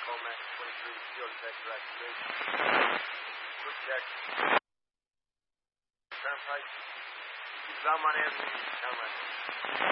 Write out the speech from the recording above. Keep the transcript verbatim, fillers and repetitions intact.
Comac twenty-three, field detector activation. Quick check. Turnpike. Belmont Avenue, Town Rental.